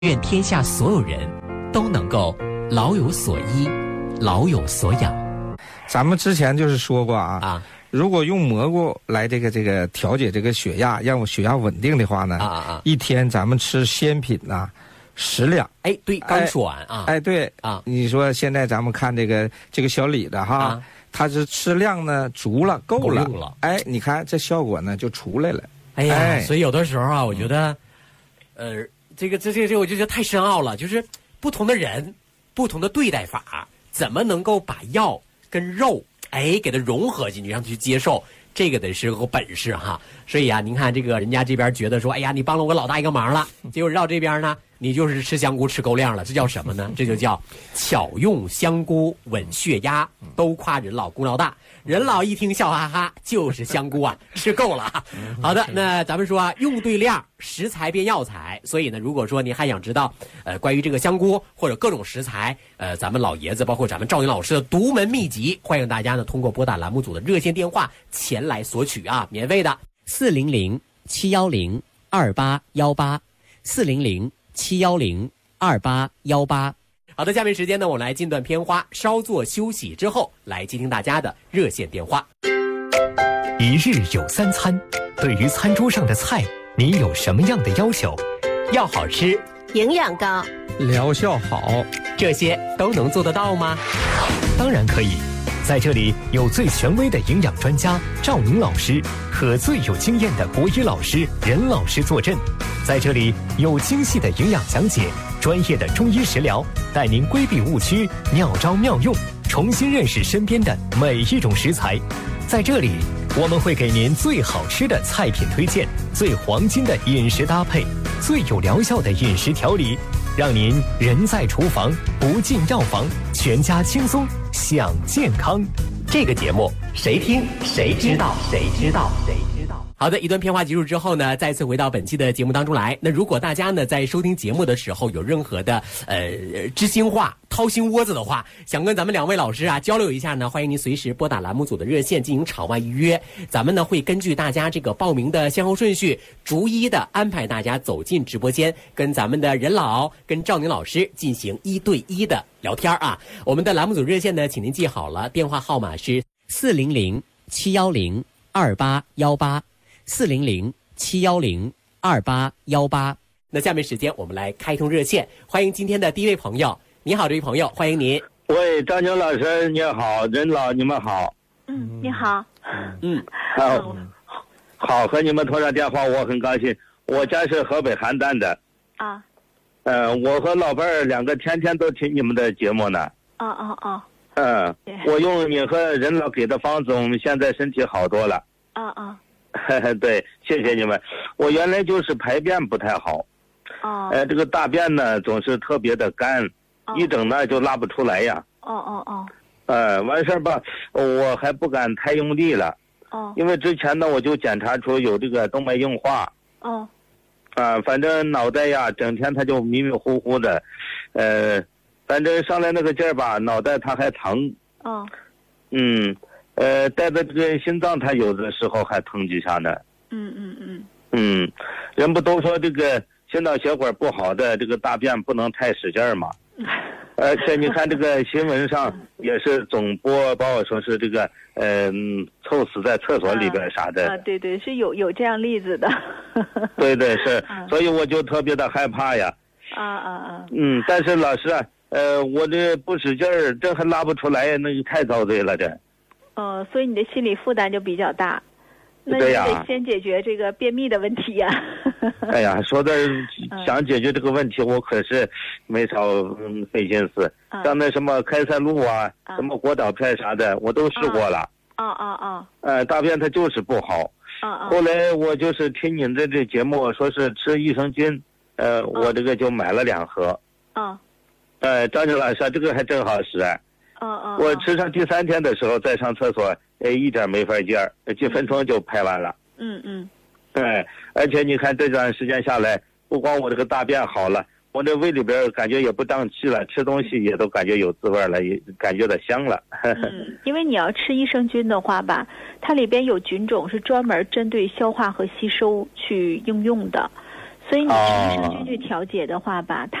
愿天下所有人都能够老有所依，老有所养。 咱们之前就是说过啊，如果用蘑菇来这个调节这个血压，让我血压稳定的话呢，一天咱们吃鲜品10两。 哎，对，刚说完啊。 哎，对啊，你说现在咱们看这个小李的哈，他是吃量呢足了，够了。哎，你看这效果呢就出来了。 哎呀，所以有的时候啊，我觉得，这个我就觉得太深奥了，就是不同的人，不同的对待法，怎么能够把药跟肉给它融合进去，让它去接受，这个得是个本事哈。所以啊，您看这个人家这边觉得说，哎呀，你帮了我老大一个忙了，结果到这边呢，你就是吃香菇吃够量了，这叫什么呢？这就叫巧用香菇稳血压，都夸人老功劳大。人老一听笑哈哈，就是香菇啊，吃够了。好的，那咱们说啊，用对量，食材变药材。所以呢，如果说您还想知道关于这个香菇或者各种食材，咱们老爷子包括咱们赵云老师的独门秘籍，欢迎大家呢通过拨打栏目组的热线电话前来索取啊，免费的400-710-2818，400-710-2818。好的，下面时间呢，我们来进段片花，稍作休息之后，来接听大家的热线电话。 一日有3餐，对于餐桌上的菜，你有什么样的要求？ 要好吃， 营养高， 疗效好， 这些都能做得到吗？ 当然可以，在这里有最权威的营养专家赵宁老师和最有经验的国医老师任老师坐镇，在这里有精细的营养讲解，专业的中医食疗，带您规避误区，妙招妙用，重新认识身边的每一种食材。在这里，我们会给您最好吃的菜品推荐，最黄金的饮食搭配，最有疗效的饮食调理，让您人在厨房不进药房，全家轻松享健康。 这个节目谁听谁知道，谁知道谁知道。好的，一段片花结束之后呢，再次回到本期的节目当中来。那如果大家呢在收听节目的时候有任何的知心话、掏心窝子的话，想跟咱们2位老师啊交流一下呢，欢迎您随时拨打栏目组的热线进行场外预约。咱们呢会根据大家这个报名的先后顺序，逐一的安排大家走进直播间，跟咱们的任老、跟赵宁老师进行1对1的聊天啊。我们的栏目组热线呢，请您记好了，电话号码是400-710-2818，400-710-2818。那下面时间我们来开通热线，欢迎今天的第一位朋友。你好，这位朋友，欢迎您。 喂，张宁老师你好，任老你们好。 你好。 好，和你们通上电话我很高兴。我家是河北邯郸的。我和老伴儿2个天天都听你们的节目呢。我用你和任老给的方子，我们现在身体好多了。对，谢谢你们。我原来就是排便不太好。这个大便呢总是特别的干，一整呢就拉不出来呀。完事儿吧，我还不敢太用力了。因为之前呢我就检查出有这个动脉硬化。反正脑袋呀整天它就迷迷糊糊的，反正上来那个劲儿吧，脑袋它还疼。带着这个心脏它有的时候还疼几下呢。人不都说这个心脑血管不好的这个大便不能太使劲儿嘛。而且你看这个新闻上也是总播报说是这个臭死在厕所里边啥的。 对，是有这样例子的。 对是，所以我就特别的害怕呀。但是老师啊，我这不使劲儿，这还拉不出来，那就太遭罪了这。 所以你的心理负担就比较大。那你得先解决这个便秘的问题呀。 哎呀，说的想解决这个问题，我可是没少费心思。像那什么开塞露啊，什么果导片啥的，我都试过了。大便它就是不好。后来我就是听您的这节目，说是吃益生菌，我这个就买了2盒。张宁老师，这个还真好使。我吃上第3天的时候再上厕所，一点没法劲儿，几分钟就排完了。而且你看这段时间下来，不光我这个大便好了，我这胃里边感觉也不胀气了，吃东西也都感觉有滋味了，也感觉到香了。 因为你要吃益生菌的话吧，它里边有菌种是专门针对消化和吸收去应用的， 所以你吃益生菌去调节的话吧，